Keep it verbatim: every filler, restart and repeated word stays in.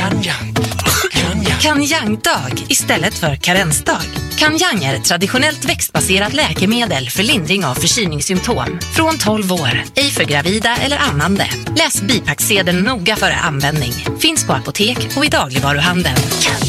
Kanyang. Kanyang. Kanyang-dag istället för karensdag. Kanyang är ett traditionellt växtbaserat läkemedel för lindring av förkylningssymptom. Från tolv år, ej för gravida eller ammande. Läs bipacksedeln noga före användning. Finns på apotek och i dagligvaruhandeln.